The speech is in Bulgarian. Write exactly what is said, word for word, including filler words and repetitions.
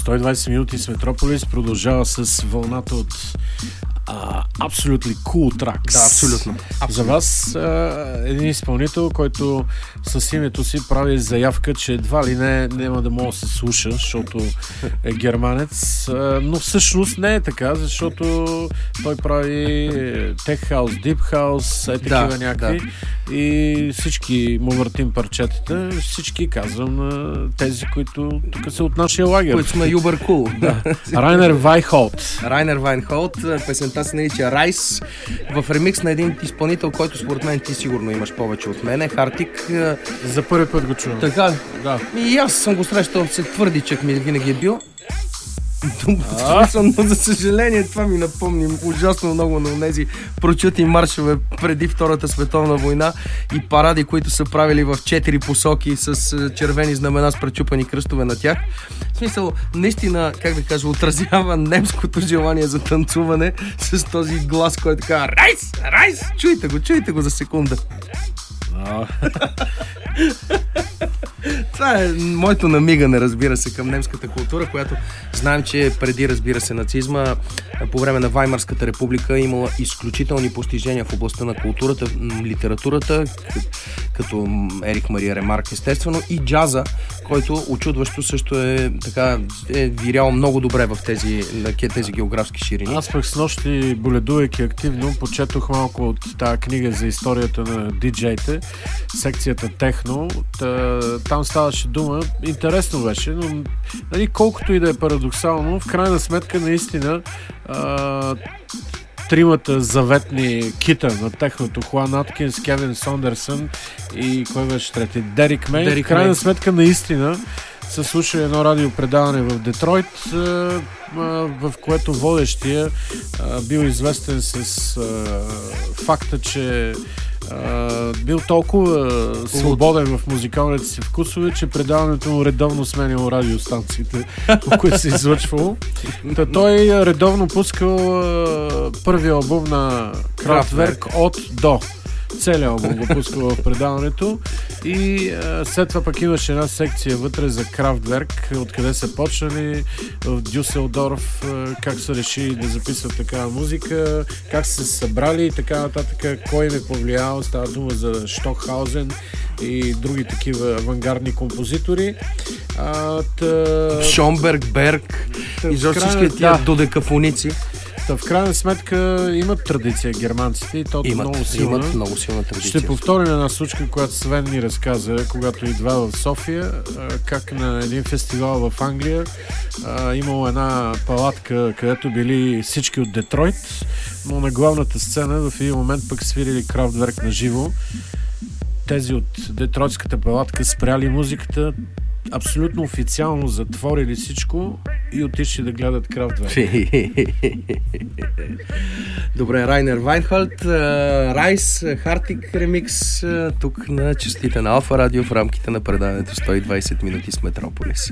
сто и двайсет минути с Метрополис продължава с вълната от uh, Absolutely Cool Tracks. Да, абсолютно. абсолютно. За вас uh, един изпълнител, който с името си прави заявка, че едва ли не няма да може да се слуша, защото е германец, uh, но всъщност не е така, защото той прави Tech House, Deep House, е такива да, някакви да. И всички му въртим парчетата, всички казвам на тези, които тук са от нашия лагер. Които сме юбер кул. Да. Райнер Вайнхолт. Райнер Вайнхолт, песента се нарича Райс, в ремикс на един изпълнител, който според мен ти сигурно имаш повече от мене, Хартик. За първи път го чувам. Така, да. И аз съм го срещал, се твърдичък ми винаги е бил. Но за съжаление това ми напомни ужасно много на тези прочути маршове преди Втората световна война и паради, които са правили в четири посоки с червени знамена с пречупани кръстове на тях. В смисъл, наистина, как да кажа, отразява немското желание за танцуване с този глас, който казва Райс! Райс! Чуйте го, чуйте го за секунда. Това е моето намигане, разбира се, към немската култура, която знаем, че преди, разбира се, нацизма, по време на Ваймарската република имала изключителни постижения в областта на културата, литературата, като Ерих Мария Ремарк, естествено, и джаза, който очудващо също е така е вирял много добре в тези, тези географски ширини. Аз пък с нощи, боледувайки активно, почетох малко от тази книга за историята на диджеите, секцията Техно. Там ставаше дума. Интересно беше, но нали, колкото и да е парадоксално, в крайна сметка наистина а, тримата заветни кита на техното, Хуан Аткинс, Кевин Сондерсън и кой беше трети? Дерик Мей. Дерик в крайна Мей. сметка наистина се слуша едно радиопредаване в Детройт, в което водещия бил известен с факта, че Uh, бил толкова uh, свободен в музикалните си вкусове, че предаването му редовно сменяло радиостанциите, по които се излъчвало. Та той редовно пускал uh, първия албум на Kraftwerk от до. Целият албум го пускал в предаването и а, след това пък имаше една секция вътре за Kraftwerk, откъде са почнали в Дюселдорф, а, как са решили да записват такава музика, как са се събрали и така нататък, кой им е повлиял, става дума за Штокхаузен и други такива авангардни композитори. А, тъ... Шонберг, Берг и за всички тия да. додекафоници. В крайна сметка имат традиция германците и то имат, много силна. Имат много силна традиция. Ще повторим една случка, която Свен ми разказа, когато идва в София, как на един фестивал в Англия имало една палатка, където били всички от Детройт, но на главната сцена в един момент пък свирили Kraftwerk на живо. Тези от детройтската палатка спряли музиката, абсолютно официално затворили всичко и отишли да гледат Kraftwerk. Добре, Райнер Вайнхолт, Райс, Хартик ремикс, тук на частите на Алфа Радио в рамките на предаването сто и двайсет минути с Метрополис.